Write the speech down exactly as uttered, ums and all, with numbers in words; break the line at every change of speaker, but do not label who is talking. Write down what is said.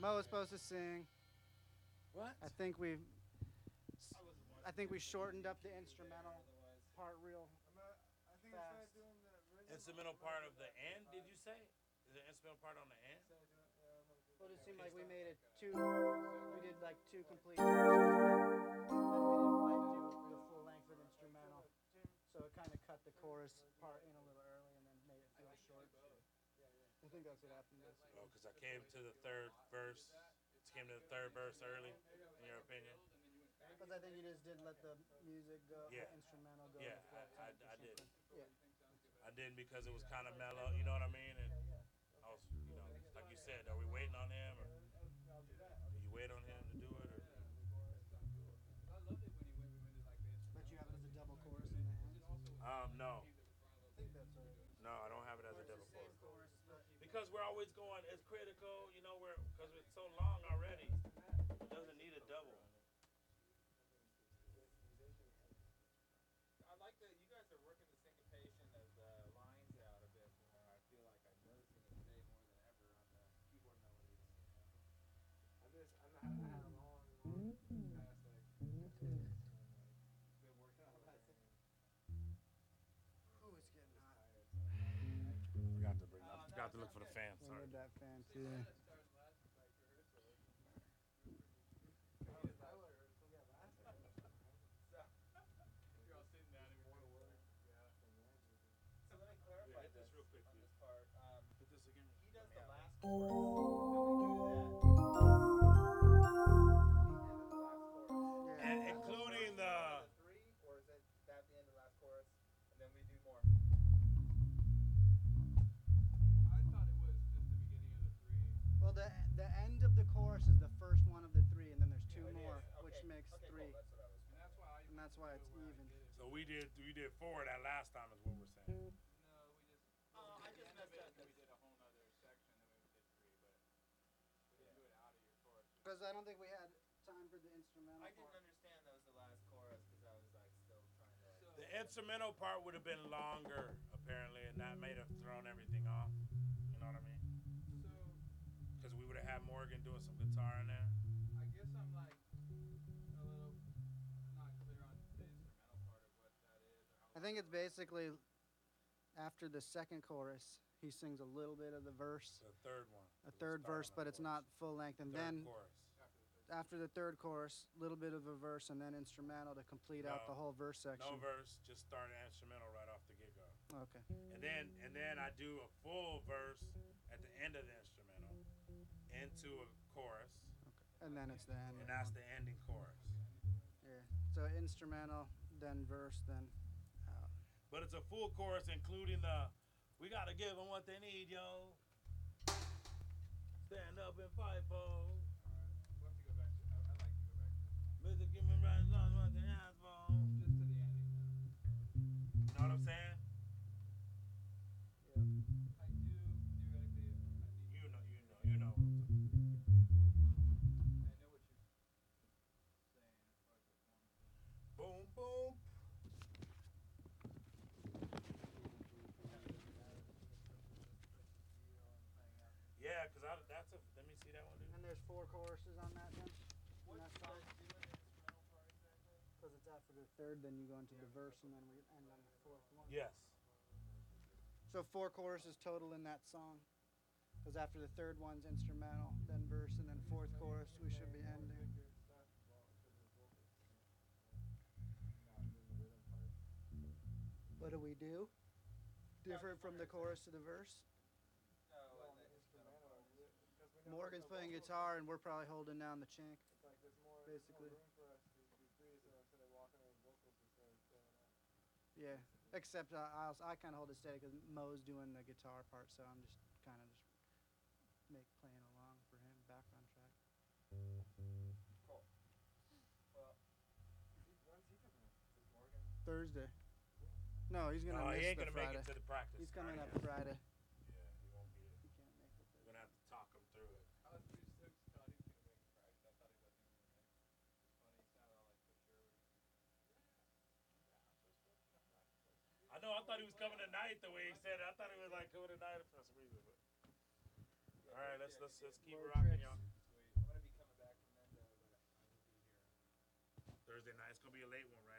Mo was supposed to sing.
What?
I think we, I think we shortened up the instrumental part real fast.
Instrumental part of the end, did you say? Is the instrumental part on the end?
Well, it seemed like we made it two. We did like two complete verses, and then we didn't like do the full length of the instrumental. So it kind of cut the chorus part in a little early, and then made it feel short. I think that's what happened.
Oh, because I came to the third verse. Came to the third verse early, in your opinion?
Because I think you just didn't let the music go,
Yeah.
the instrumental go.
Yeah,
before
I, I,
time or
I didn't.
something. Yeah.
I didn't because it was kind of mellow, you know what I mean? And I was, you know, like you said, are we waiting on him, or do you wait on him to do it, or?
But you have it as a double chorus in the end.
Um, no,
I think that's what it is.
no, I don't have it as a double chorus. Because we're always going, it's critical, you know, we're because it's so long already. It doesn't need a double.
I like that you guys are working the syncopation of the lines out a bit more. I feel like I'm noticing it today more than ever on the keyboard melodies. You know? I'm just, I'm not, I had a long, long past like been working on that.
Oh, it's getting hot.
Forgot to bring, I forgot to look for the fan.
I
Sorry.
need that fan too.
So let me clarify
Yeah, hit
this
this real quick,
on
please.
this part. Um,
Hit this again.
he does the last chorus, and we do that.
Yeah.
And including the.
Three, or is it that the end of the last chorus, and then we do more?
I thought it was just the beginning of the three.
Well, the the end of the chorus is the first one of the three, and then there's two
Oh, it is.
more,
Okay.
which makes
Okay,
three.
Cool. That's what I was.
And that's why I
And that's why it's
where I
even.
get it.
So we did we did four that last time is what we're saying.
No, we just.
Oh,
we
I
did
just
the end of
messed
it,
up
and then we
this.
did a whole nother section, and then we did three, but we didn't do it out of your chorus.
Because I don't think we had time for the instrumental.
I didn't
part.
understand that was the last chorus because I was like still trying to. Like,
So-
The instrumental part would have been longer apparently, and that may have thrown everything off. You know what I mean?
So
Because we would have had Morgan doing some guitar in there.
I guess I'm like a little not clear on the instrumental part of what that is. Or how
I think it's basically after the second chorus, he sings a little bit of the verse,
The third one.
a third verse, but it's not full length, and
Third
then
chorus.
after the third chorus, a little bit of a verse, and then instrumental to complete out
No.
the whole verse section.
No verse, just start an instrumental right off the get go.
Okay.
And then and then I do a full verse at the end of the instrumental into a chorus,
Okay. And then it's the end.
and that's the ending chorus.
Yeah. So instrumental, then verse, then out.
But it's a full chorus including the we gotta give them what they need, yo. Stand up and fight for.
Alright, we'll have to go back to. I, I'd like to go back to
Mister Give me right on what they ask for.
just to the ending. Though.
You know what I'm saying?
Yep.
I do theoretically. I need.
You know, you know, you know.
I know what you're saying as far as the form.
Boom, boom. Yeah, cause I, that's a. Let me see that one, dude.
And there's four choruses on that then?
what
And
do
that's
you
all?
guys do in the instrumental part exactly?
Because it's after the third, then you go into the verse, and then we end on the fourth one.
Yes.
So four choruses total in that song. Because after the third one's instrumental, then verse, and then fourth chorus, we should be ending. What do we do? Different from the chorus to the verse?
No, in the instrumental part.
Morgan's playing guitar, and we're probably holding down the chink. Basically. Yeah. Except uh, I, also, I kind of hold it steady because Mo's doing the guitar part, so I'm just kind of just make playing along for him, background track.
Cool. Well, when's he coming up? Is Morgan?
Thursday. No, he's gonna
No,
miss
he ain't
the
gonna
Friday.
make it to the practice.
He's coming
Friday.
up Friday.
Yeah, he won't be.
He can't make it.
We're gonna have to talk him through it.
I was pretty stoked Scotty was gonna make practice. I thought he wasn't gonna make. It's funny. He sounded all like for sure.
I know. I thought he was coming tonight. The way he said it, I thought he was like coming tonight for some reason. But all right, let's let's let's keep
Road
rocking,
trips.
y'all.
Sweet.
Thursday night. It's gonna be a late one, right?